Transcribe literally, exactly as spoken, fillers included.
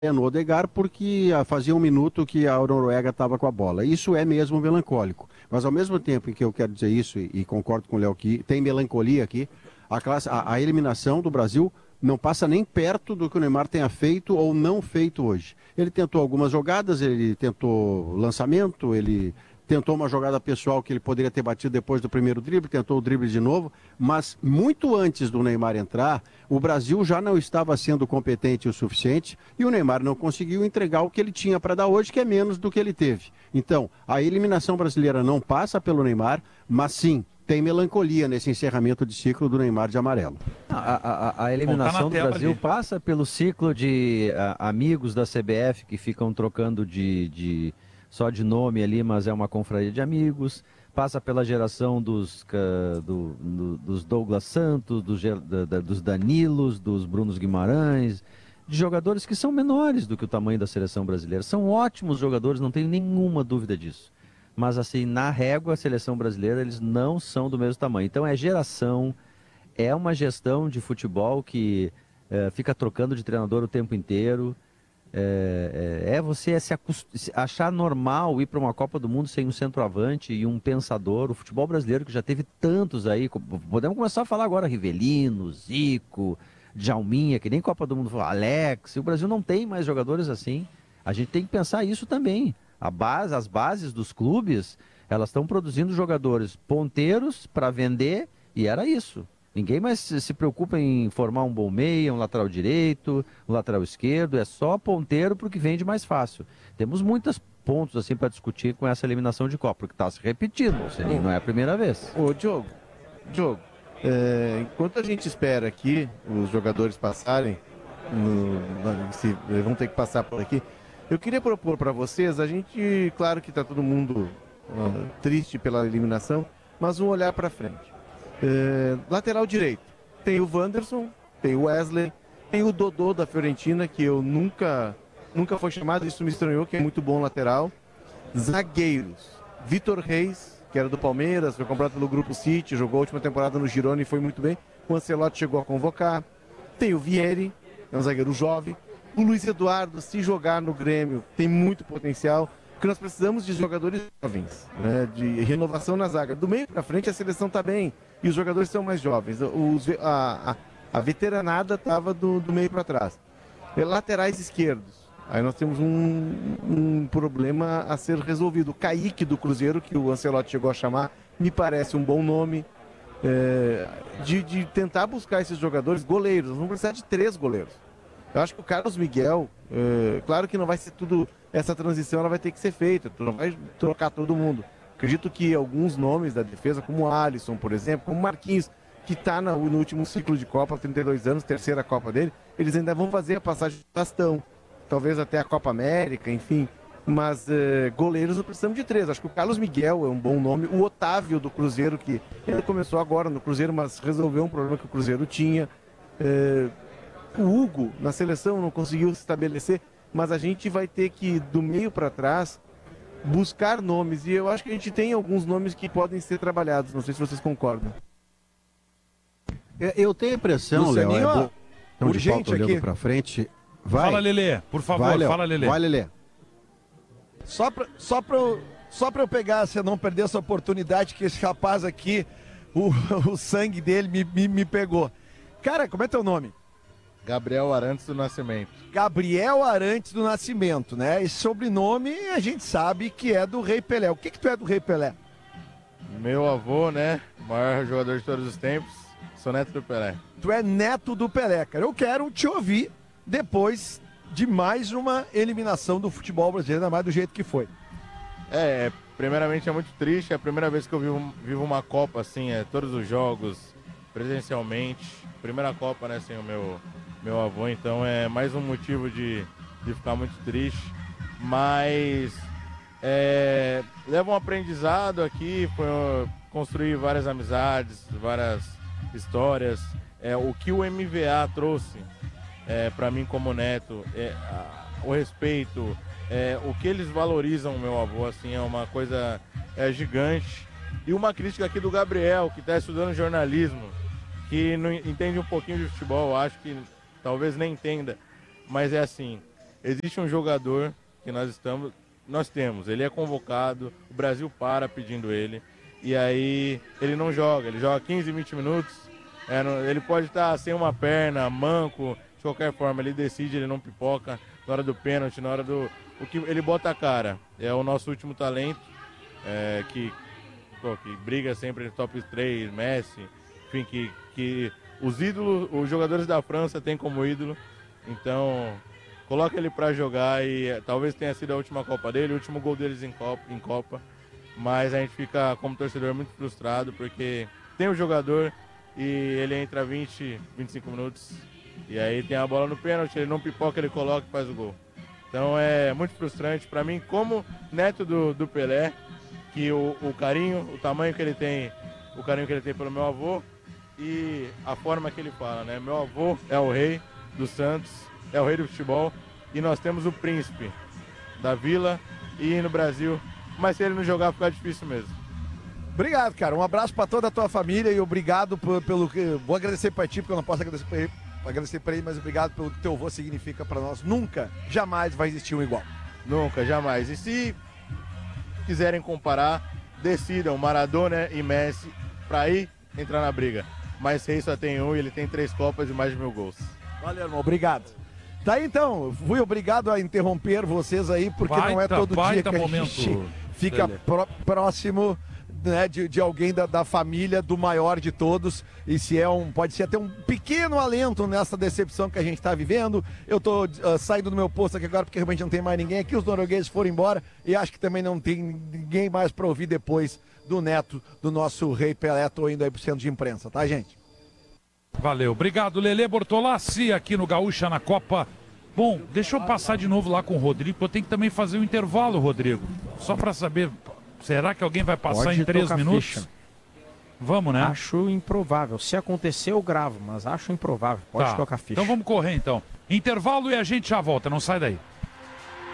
no Odegaard porque ah, fazia um minuto que a Noruega estava com a bola. Isso é mesmo melancólico. Mas ao mesmo tempo em que eu quero dizer isso, e, e concordo com o Léo que tem melancolia aqui, a, classe, a, a eliminação do Brasil não passa nem perto do que o Neymar tenha feito ou não feito hoje. Ele tentou algumas jogadas, ele tentou lançamento, ele tentou uma jogada pessoal que ele poderia ter batido depois do primeiro drible, tentou o drible de novo, mas muito antes do Neymar entrar, o Brasil já não estava sendo competente o suficiente e o Neymar não conseguiu entregar o que ele tinha para dar hoje, que é menos do que ele teve. Então, a eliminação brasileira não passa pelo Neymar, mas sim, tem melancolia nesse encerramento de ciclo do Neymar de amarelo. A, a, a eliminação Bom, tá do Brasil ali. Passa pelo ciclo de a, amigos da C B F que ficam trocando de... de... só de nome ali, mas é uma confraria de amigos, passa pela geração dos, do, do, dos Douglas Santos, dos, dos Danilos, dos Brunos Guimarães, de jogadores que são menores do que o tamanho da seleção brasileira. São ótimos jogadores, não tenho nenhuma dúvida disso. Mas assim, na régua, a seleção brasileira, eles não são do mesmo tamanho. Então é geração, é uma gestão de futebol que é, fica trocando de treinador o tempo inteiro. É, é, é você se achar normal ir para uma Copa do Mundo sem um centroavante e um pensador. O futebol brasileiro que já teve tantos aí, podemos começar a falar agora, Rivelino, Zico, Djalminha, que nem Copa do Mundo, Alex. O Brasil não tem mais jogadores assim. A gente tem que pensar isso também. A base, as bases dos clubes, elas estão produzindo jogadores ponteiros para vender e era isso. Ninguém mais se preocupa em formar um bom meia, um lateral direito, um lateral esquerdo, é só ponteiro porque vende mais fácil. Temos muitos pontos assim para discutir com essa eliminação de Copa, porque está se repetindo, não é a primeira vez. Ô, Diogo, Diogo é, enquanto a gente espera aqui os jogadores passarem, no, se vão ter que passar por aqui, eu queria propor para vocês, a gente, claro que está todo mundo uh, triste pela eliminação, mas um olhar para frente. É, lateral direito, tem o Wanderson, tem o Wesley, tem o Dodô da Fiorentina, que eu nunca, nunca foi chamado, isso me estranhou, que é muito bom lateral. Zagueiros, Vitor Reis, que era do Palmeiras, foi comprado pelo Grupo City, jogou a última temporada no Girona e foi muito bem. O Ancelotti chegou a convocar. Tem o Vieri, é um zagueiro jovem. O Luiz Eduardo, se jogar no Grêmio, tem muito potencial. Porque nós precisamos de jogadores jovens, né, de renovação na zaga. Do meio para frente a seleção está bem e os jogadores são mais jovens. Os, a, a, a veteranada estava do, do meio para trás. E laterais esquerdos. Aí nós temos um, um problema a ser resolvido. O Kaique do Cruzeiro, que o Ancelotti chegou a chamar, me parece um bom nome. É, de, de tentar buscar esses jogadores goleiros. Nós vamos precisar de três goleiros. Eu acho que o Carlos Miguel, é, claro que não vai ser tudo, essa transição ela vai ter que ser feita, tu não vai trocar todo mundo. Acredito que alguns nomes da defesa, como o Alisson, por exemplo, como o Marquinhos, que está no, no último ciclo de Copa, trinta e dois anos, terceira Copa dele, eles ainda vão fazer a passagem de bastão, talvez até a Copa América, enfim. Mas é, goleiros nós precisamos de três. Acho que o Carlos Miguel é um bom nome, o Otávio do Cruzeiro, que ele começou agora no Cruzeiro, mas resolveu um problema que o Cruzeiro tinha. É, O Hugo, na seleção, não conseguiu se estabelecer, mas a gente vai ter que, do meio para trás, buscar nomes. E eu acho que a gente tem alguns nomes que podem ser trabalhados. Não sei se vocês concordam. Eu tenho a impressão, Léo, é bom, urgente aqui. Para frente. Vai. Fala, Lelê. Por favor, vai, fala, Lelê. Vai, Lelê. Só para só pra eu, só pra eu pegar, você não perder essa oportunidade que esse rapaz aqui, o, o sangue dele me, me, me pegou. Cara, como é teu nome? Gabriel Arantes do Nascimento. Gabriel Arantes do Nascimento, né? Esse sobrenome a gente sabe que é do Rei Pelé. O que que tu é do Rei Pelé? Meu avô, né? Maior jogador de todos os tempos. Sou neto do Pelé. Tu é neto do Pelé, cara. Eu quero te ouvir depois de mais uma eliminação do futebol brasileiro, ainda mais do jeito que foi. É, primeiramente é muito triste. É a primeira vez que eu vivo, vivo uma Copa, assim, é todos os jogos, presencialmente. Primeira Copa, né, sem o meu... meu avô, então é mais um motivo de, de ficar muito triste, mas é, leva um aprendizado aqui, foi uh, construir várias amizades, várias histórias, é, o que o M V A trouxe é, para mim como neto, é, a, o respeito, é, o que eles valorizam o meu avô, assim, é uma coisa é, gigante. E uma crítica aqui do Gabriel, que está estudando jornalismo, que não entende um pouquinho de futebol, acho que talvez nem entenda, mas é assim, existe um jogador que nós estamos, nós temos, ele é convocado, o Brasil para pedindo ele, e aí ele não joga, ele joga quinze, vinte minutos, é, não, ele pode estar sem uma perna, manco, de qualquer forma, ele decide, ele não pipoca na hora do pênalti, na hora do... O que ele bota a cara, é o nosso último talento, é, que, pô, que briga sempre no top três, Messi, enfim, que, que os ídolos, os jogadores da França têm como ídolo, então coloca ele para jogar e é, talvez tenha sido a última Copa dele, o último gol deles em Copa, em Copa, mas a gente fica como torcedor muito frustrado porque tem o jogador e ele entra vinte, vinte e cinco minutos e aí tem a bola no pênalti, ele não pipoca, ele coloca e faz o gol. Então é muito frustrante para mim como neto do, do Pelé, que o, o carinho, o tamanho que ele tem, o carinho que ele tem pelo meu avô e a forma que ele fala, né? Meu avô é o rei do Santos, é o rei do futebol e nós temos o príncipe da vila e no Brasil, mas se ele não jogar fica difícil mesmo. Obrigado, cara, um abraço para toda a tua família e obrigado por, pelo que, vou agradecer para ti porque eu não posso agradecer para ele, agradecer para ele, mas obrigado pelo que teu avô significa para nós, nunca, jamais vai existir um igual. Nunca, jamais, e se quiserem comparar, decidam Maradona e Messi para ir entrar na briga, mas Rei só tem um e ele tem três Copas e mais de mil gols. Valeu, irmão, obrigado. Tá aí, então, fui obrigado a interromper vocês aí, porque baita, não é todo dia que a momento, gente fica pró próximo, né, de, de alguém da, da família, do maior de todos, e se é um, pode ser até um pequeno alento nessa decepção que a gente está vivendo. Eu tô uh, saindo do meu posto aqui agora, porque realmente não tem mais ninguém aqui, os noruegueses foram embora, e acho que também não tem ninguém mais para ouvir depois do neto do nosso rei Pelé. Tô indo aí pro centro de imprensa, tá, gente? Valeu, obrigado Lelê Bortolassi aqui no Gaúcha na Copa. Bom, deixa eu passar de novo lá com o Rodrigo, eu tenho que também fazer um intervalo, Rodrigo, só para saber, será que alguém vai passar Pode em três minutos? Ficha. Vamos, né? Acho improvável, se acontecer eu gravo, mas acho improvável, pode tá. tocar ficha. Então vamos correr então, intervalo e a gente já volta, não sai daí.